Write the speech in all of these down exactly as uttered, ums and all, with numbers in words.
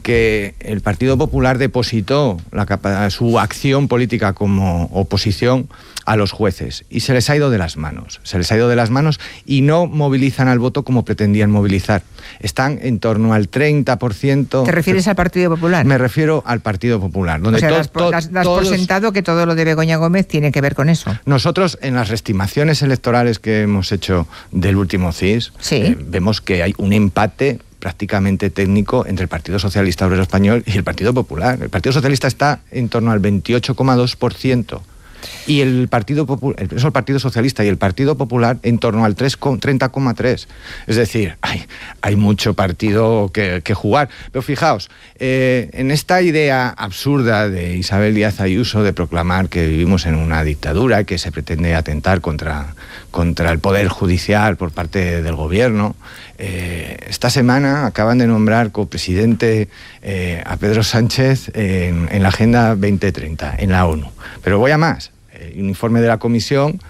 que el Partido Popular depositó la, su acción política como oposición a los jueces y se les ha ido de las manos, se les ha ido de las manos y no movilizan al voto como pretendían movilizar. Están en torno al treinta por ciento. ¿Te refieres al Partido Popular? Me refiero al Partido Popular. Donde o sea, to, das, to, das, das todos, por sentado que todo lo de Begoña Gómez tiene que ver con eso. Nosotros, en las estimaciones electorales que hemos hecho del último C I S, sí. eh, vemos que hay un empate prácticamente técnico entre el Partido Socialista Obrero Español y el Partido Popular. El Partido Socialista está en torno al veintiocho coma dos por ciento y el Partido Popular, eso el Partido Socialista y el Partido Popular en torno al treinta coma tres. Es decir, hay, hay mucho partido que, que jugar. Pero fijaos, eh, en esta idea absurda de Isabel Díaz Ayuso de proclamar que vivimos en una dictadura, que se pretende atentar contra, contra el Poder Judicial por parte del Gobierno, eh, esta semana acaban de nombrar copresidente eh, a Pedro Sánchez en, en la Agenda veinte treinta, en la ONU. Pero voy a más. Un informe de la Comisión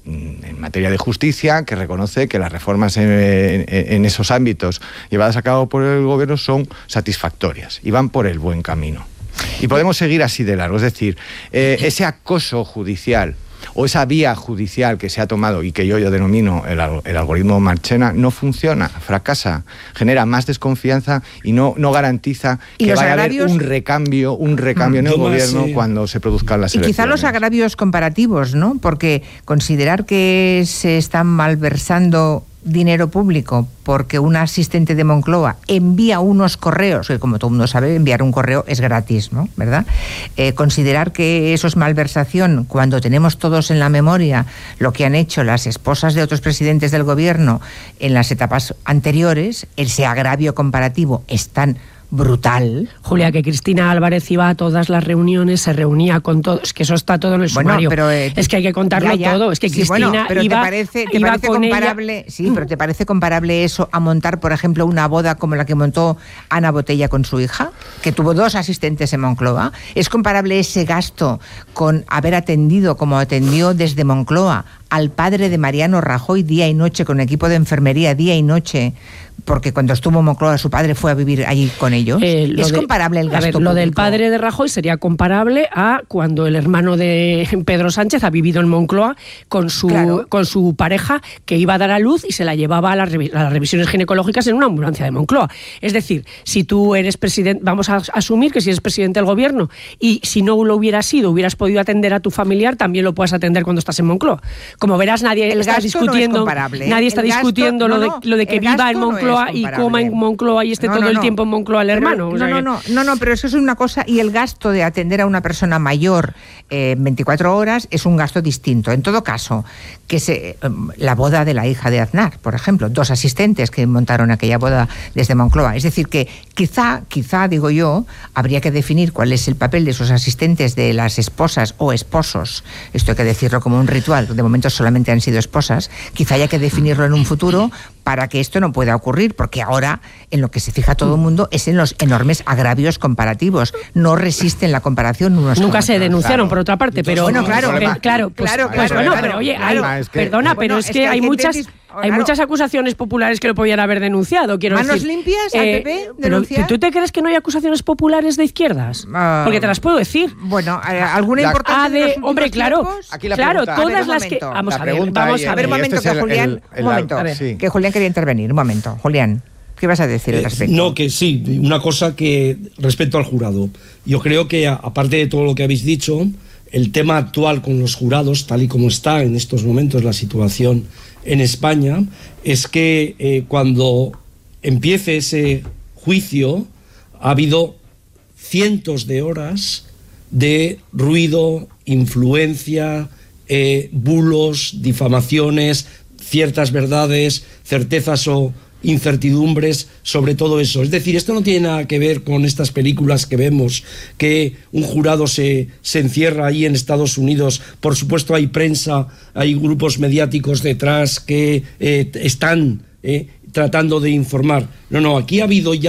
en materia de justicia que reconoce que las reformas en, en, en esos ámbitos llevadas a cabo por el Gobierno son satisfactorias y van por el buen camino. Y podemos seguir así de largo. Es decir, eh, ese acoso judicial o esa vía judicial que se ha tomado y que yo, yo denomino el, el algoritmo Marchena, no funciona, fracasa, genera más desconfianza y no, no garantiza que vaya agravios? a haber un recambio, un recambio mm, en el gobierno más, sí. cuando se produzcan las y elecciones. Y quizá los agravios comparativos, ¿no? Porque considerar que se están malversando dinero público porque un asistente de Moncloa envía unos correos, que como todo el mundo sabe, enviar un correo es gratis, ¿no? ¿Verdad? Eh, considerar que eso es malversación cuando tenemos todos en la memoria lo que han hecho las esposas de otros presidentes del gobierno en las etapas anteriores, ese agravio comparativo es tan brutal. Julia, que Cristina Álvarez iba a todas las reuniones, se reunía con todos, es que eso está todo en el bueno, sumario. Pero, eh, es que hay que contarlo ya, ya. todo. Es que sí, Cristina bueno, pero iba, te parece, te iba parece con comparable, ella. Sí, pero ¿te parece comparable eso a montar, por ejemplo, una boda como la que montó Ana Botella con su hija, que tuvo dos asistentes en Moncloa? ¿Es comparable ese gasto con haber atendido, como atendió desde Moncloa, al padre de Mariano Rajoy día y noche, con equipo de enfermería día y noche, porque cuando estuvo en Moncloa su padre fue a vivir allí con ellos? Eh, ¿Es de, comparable el gasto a ver, público? Lo del padre de Rajoy sería comparable a cuando el hermano de Pedro Sánchez ha vivido en Moncloa con su, claro. con su pareja, que iba a dar a luz y se la llevaba a las, revi- a las revisiones ginecológicas en una ambulancia de Moncloa. Es decir, si tú eres presidente, vamos a asumir que si eres presidente del gobierno y si no lo hubieras sido, hubieras podido atender a tu familiar, también lo puedes atender cuando estás en Moncloa. Como verás, nadie el está discutiendo, no es nadie está el discutiendo gasto, lo, no, de, lo de que viva en Moncloa no y coma en Moncloa y esté no, todo no, el no. tiempo en Moncloa el hermano. Pero, o sea no, que... no, no, no, no, pero eso es una cosa, y el gasto de atender a una persona mayor eh, veinticuatro horas es un gasto distinto. En todo caso, que se, la boda de la hija de Aznar, por ejemplo, dos asistentes que montaron aquella boda desde Moncloa. Es decir, que quizá, quizá, digo yo, habría que definir cuál es el papel de esos asistentes de las esposas o esposos. Esto hay que decirlo como un ritual, de momento solamente han sido esposas. Quizá haya que definirlo en un futuro para que esto no pueda ocurrir, porque ahora en lo que se fija todo el mundo es en los enormes agravios comparativos. No resisten la comparación unos Nunca se denunciaron, claro. por otra parte, pero... Bueno, claro, pero, claro, claro, pues, claro, pues, claro, bueno, claro, pero oye, claro, hay, es que, perdona, bueno, pero es, es que, que hay hay muchas... gente... Hay Claro. muchas acusaciones populares que lo podían haber denunciado, quiero ¿Manos decir. limpias al eh, P P? Pero, ¿Denunciar? ¿tú te crees que no hay acusaciones populares de izquierdas? Uh, Porque te las puedo decir. Bueno, ¿alguna la, importancia ah, de, de hombre, claro, tiempos? Aquí la claro, pregunta, todas ver, las que... Vamos la a ver, pregunta vamos y, a ver. un momento, este que Julián, el, el, un momento, el, sí. que Julián quería intervenir, un momento. Julián, ¿qué vas a decir al respecto? Eh, no, que sí, una cosa que respecto al jurado. Yo creo que, aparte de todo lo que habéis dicho, el tema actual con los jurados, tal y como está en estos momentos la situación en España, es que eh, cuando empiece ese juicio ha habido cientos de horas de ruido, influencia, eh, bulos, difamaciones, ciertas verdades, certezas o incertidumbres sobre todo eso. Es decir, esto no tiene nada que ver con estas películas que vemos, que un jurado se, se encierra ahí en Estados Unidos. Por supuesto hay prensa, hay grupos mediáticos detrás que eh, están eh, tratando de informar. No, no, aquí ha habido ya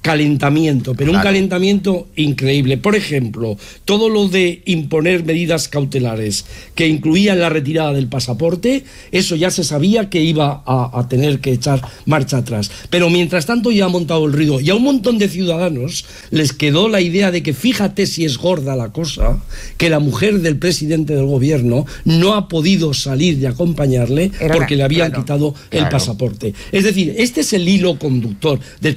calentamiento, pero claro. un calentamiento increíble. Por ejemplo, todo lo de imponer medidas cautelares que incluían la retirada del pasaporte, eso ya se sabía que iba a, a tener que echar marcha atrás. Pero mientras tanto ya ha montado el ruido y a un montón de ciudadanos les quedó la idea de que fíjate si es gorda la cosa, que la mujer del presidente del gobierno no ha podido salir y acompañarle Era porque la, le habían claro, quitado claro. el pasaporte. Es decir, este es el hilo conductor del